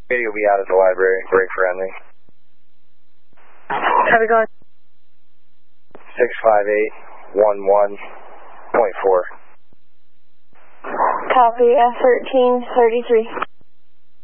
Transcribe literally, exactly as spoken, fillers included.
You'll be out at the library. Break for Henley. Copy, go on. six five eight one one point four. Copy, F thirteen thirty-three.